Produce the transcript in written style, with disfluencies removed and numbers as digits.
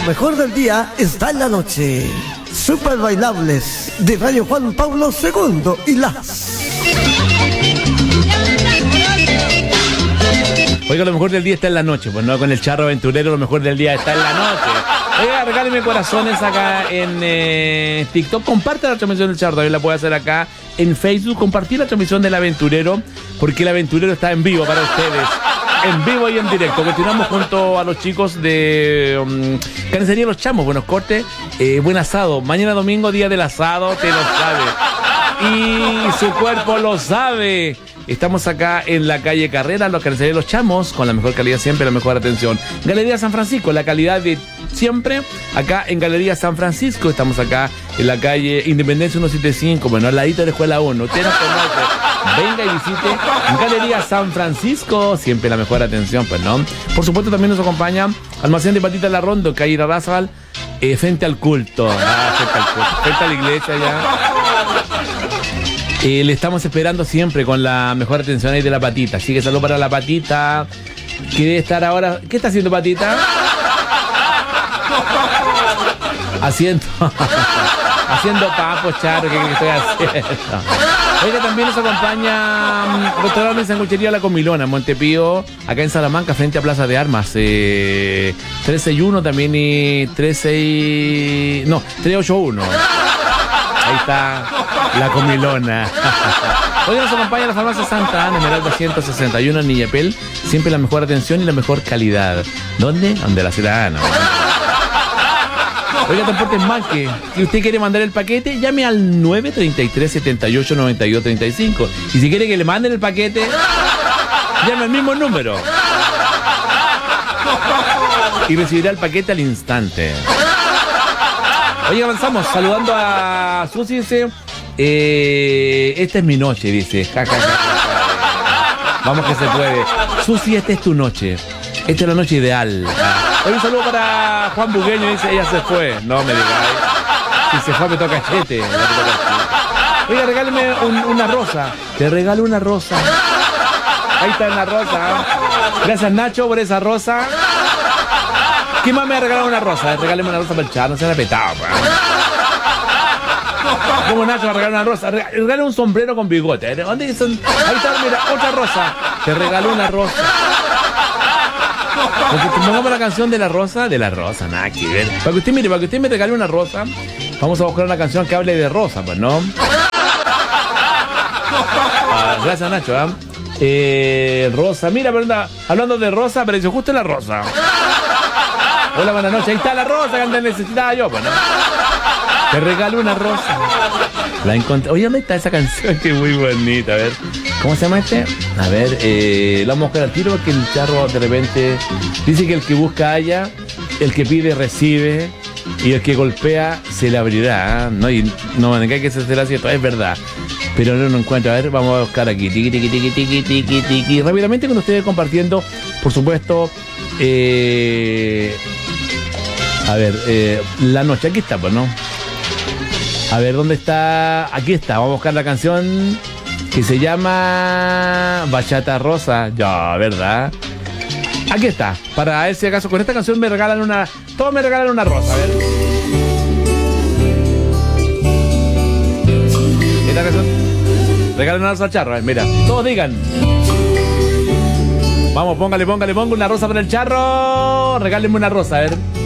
mejor del día está en la noche. Super bailables de Radio Juan Pablo II y las... Oiga, lo mejor del día está en la noche, pues no con el charro aventurero, lo mejor del día está en la noche. Oiga, regáleme corazones acá en TikTok, comparte la transmisión del charro, también la puede hacer acá en Facebook, compartir la transmisión del aventurero, porque el aventurero está en vivo para ustedes, en vivo y en directo. Continuamos junto a los chicos de Carnicería Los Chamos, buenos cortes, buen asado, mañana domingo, día del asado, te lo sabe, y su cuerpo lo sabe. Estamos acá en la calle Carrera, los Carnicería Los Chamos, con la mejor calidad siempre, la mejor atención. Galería San Francisco, la calidad de siempre, acá en Galería San Francisco. Estamos acá en la calle Independencia 175, bueno, al ladito de la Escuela 1. Usted nos conoce, venga y visite Galería San Francisco, siempre la mejor atención, pues no. Por supuesto también nos acompaña Almacén de Patitas La Rondo, calle Irarrázaval, frente al culto, frente a la iglesia ya. Le estamos esperando siempre con la mejor atención ahí de la Patita. Así que saludo para la Patita, que debe estar ahora... ¿Qué está haciendo Patita? Haciendo papo, charo, ¿qué estoy haciendo? Oiga, también nos acompaña restaurante y sanguchería La Comilona, Montepío, acá en Salamanca, frente a Plaza de Armas. 361 también y 381. Ahí está La Comilona. Hoy nos acompaña la farmacia Santa Ana, Esmeralda 161 en Niñapel. Siempre la mejor atención y la mejor calidad. ¿Dónde? Donde la ciudadana. Oiga, Transportes Maque. Si usted quiere mandar el paquete, llame al 933 78 92 35. Y si quiere que le manden el paquete, llame al mismo número. Y recibirá el paquete al instante. Oye, avanzamos, saludando a Susi, dice, esta es mi noche, dice, ja, ja, ja, ja. Vamos que se puede. Susi, esta es tu noche, esta es la noche ideal. Hoy un saludo para Juan Bugueño, dice, ella se fue. No me digáis, si se fue me toca chete. Oiga, regáleme una rosa, te regalo una rosa. Ahí está una rosa. Gracias, Nacho, por esa rosa. ¿Quién más me ha regalado una rosa? Regáleme una rosa para el char, no se ha petado. ¿Cómo Nacho va a regalar una rosa? Regálame un sombrero con bigote. ¿Dónde son? Ahí está, mira, otra rosa. Te regaló una rosa. Porque pongamos la canción de la rosa, nada que ver. Para que usted me regale una rosa, vamos a buscar una canción que hable de rosa, pues, ¿no? Gracias, Nacho, rosa, mira, pero hablando de rosa, apareció justo la rosa. Hola, buenas noches. Ahí está la rosa que antes necesitaba yo, pues, ¿no? Te regalo una rosa. La encontré. Oye, ¿dónde está esa canción? Que es muy bonita. A ver, ¿cómo se llama este? A ver, la vamos a buscar al tiro porque el charro de repente dice que el que busca halla, el que pide recibe y el que golpea se le abrirá. No, y no me diga que se será cierto, es verdad. Pero no lo encuentro. A ver, vamos a buscar aquí. Tiqui, tiqui, tiqui, tiqui, tiqui, tiqui. Rápidamente con ustedes compartiendo, por supuesto. A ver, la noche, aquí está, pues, ¿no? A ver, ¿dónde está? Aquí está, vamos a buscar la canción que se llama Bachata Rosa. Ya, ¿verdad? Aquí está, para ver si acaso con esta canción me regalan una... Todos me regalan una rosa, a ver. Esta canción... Regalan una rosa al charro, a ver, mira. Todos digan. Vamos, póngale una rosa para el charro. Regálenme una rosa, a ver.